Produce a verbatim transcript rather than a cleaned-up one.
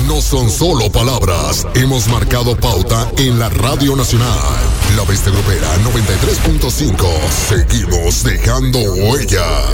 no son solo palabras. Hemos marcado pauta en la Radio Nacional. La Bestia Grupera noventa y tres punto cinco. Seguimos dejando huella.